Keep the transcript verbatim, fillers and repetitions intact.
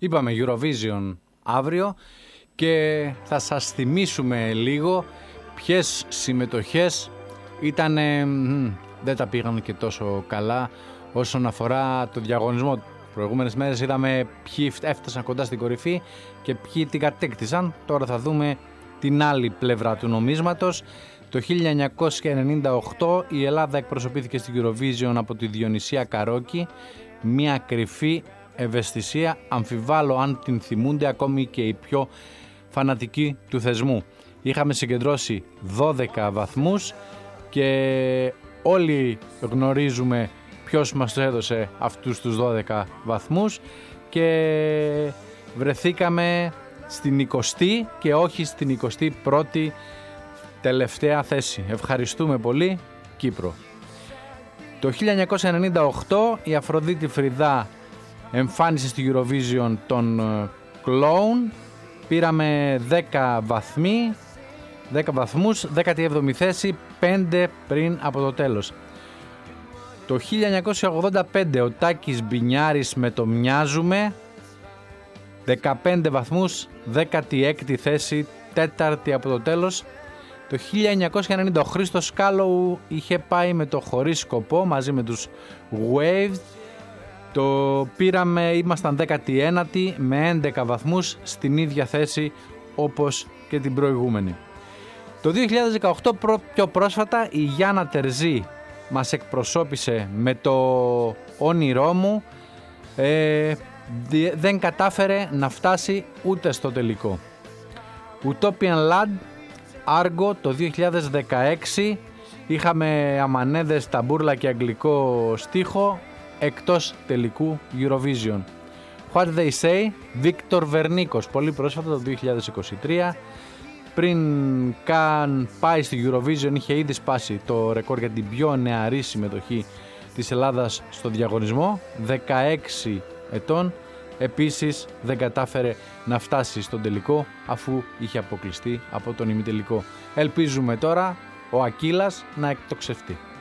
Είπαμε Eurovision αύριο και θα σας θυμίσουμε λίγο ποιες συμμετοχές ήταν, δεν τα πήγαν και τόσο καλά όσον αφορά το διαγωνισμό. Προηγούμενες μέρες είδαμε ποιοι έφτασαν κοντά στην κορυφή και ποιοι την κατέκτησαν. Τώρα θα δούμε την άλλη πλευρά του νομίσματος. Το χίλια εννιακόσια ενενήντα οκτώ η Ελλάδα εκπροσωπήθηκε στην Eurovision από τη Διονυσία Καρόκη, μια κρυφή ευαισθησία, αμφιβάλλω αν την θυμούνται ακόμη και οι πιο φανατικοί του θεσμού. Είχαμε συγκεντρώσει δώδεκα βαθμούς και όλοι γνωρίζουμε ποιος μας έδωσε αυτούς τους δώδεκα βαθμούς και βρεθήκαμε στην εικοστή και όχι στην εικοστή πρώτη τελευταία θέση. Ευχαριστούμε πολύ Κύπρο. Το χίλια εννιακόσια ενενήντα οκτώ η Αφροδίτη Φριδά εμφάνισε στη Eurovision τον Clown. Πήραμε δέκα βαθμοί, δέκα βαθμούς, δέκατη έβδομη θέση, πέντε πριν από το τέλος. Το χίλια εννιακόσια ογδόντα πέντε ο Τάκης Μπινιάρης με το Μοιάζουμε, δεκαπέντε βαθμούς, δέκατη έκτη θέση, τέταρτη από το τέλος. Το χίλια εννιακόσια ενενήντα ο Χρήστος Κάλοου είχε πάει με το Χωρίς Σκοπό μαζί με τους Waves. Το πήραμε, ήμασταν δέκατη ένατη με έντεκα βαθμούς, στην ίδια θέση όπως και την προηγούμενη. Το δύο χιλιάδες δεκαοκτώ πιο πρόσφατα η Γιάννα Τερζή μας εκπροσώπησε με το Όνειρό μου, ε, δεν κατάφερε να φτάσει ούτε στο τελικό. Utopian Lad Άργο το δύο χιλιάδες δεκαέξι, είχαμε αμανέδες, ταμπούρλα και αγγλικό στίχο, εκτός τελικού Eurovision. What They Say, Βίκτορ Βερνίκος, πολύ πρόσφατα το δύο χιλιάδες είκοσι τρία. Πριν καν πάει στη Eurovision είχε ήδη σπάσει το ρεκόρ για την πιο νεαρή συμμετοχή της Ελλάδας στο διαγωνισμό, δεκαέξι ετών. Επίσης δεν κατάφερε να φτάσει στον τελικό αφού είχε αποκλειστεί από τον ημιτελικό. Ελπίζουμε τώρα ο Ακύλας να εκτοξευτεί.